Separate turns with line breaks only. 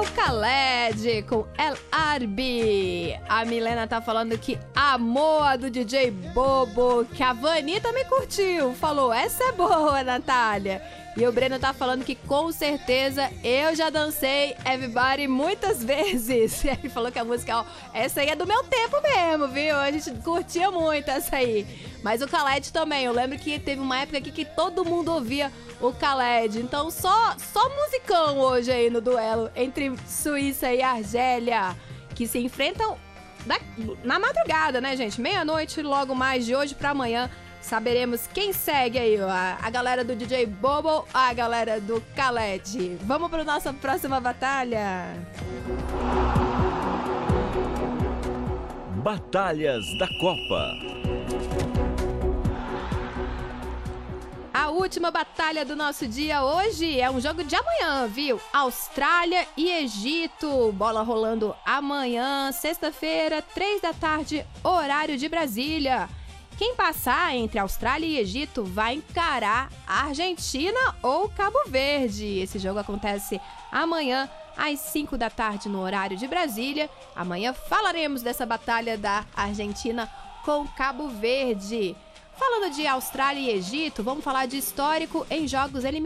Khaled com El Arbi. A Milena tá falando que amou a do DJ Bobo, que a Vani também curtiu. Falou, essa é boa, Natália. E o Breno tá falando que com certeza eu já dancei Everybody muitas vezes. Ele falou que a música, ó, essa aí é do meu tempo mesmo, viu? A gente curtia muito essa aí. Mas o Khaled também, eu lembro que teve uma época aqui que todo mundo ouvia o Khaled. Então só musicão hoje aí no duelo entre Suíça e Argélia, que se enfrentam na madrugada, né, gente? Meia-noite, logo mais de hoje pra amanhã. Saberemos quem segue aí, a galera do DJ Bobo ou a galera do Khaled. Vamos para nossa próxima batalha.
Batalhas da Copa.
A última batalha do nosso dia hoje é um jogo de amanhã, viu? Austrália e Egito. Bola rolando amanhã, sexta-feira, 3 da tarde, horário de Brasília. Quem passar entre Austrália e Egito vai encarar a Argentina ou Cabo Verde. Esse jogo acontece amanhã às 5 da tarde no horário de Brasília. Amanhã falaremos dessa batalha da Argentina com Cabo Verde. Falando de Austrália e Egito, vamos falar de histórico em jogos eliminatórios.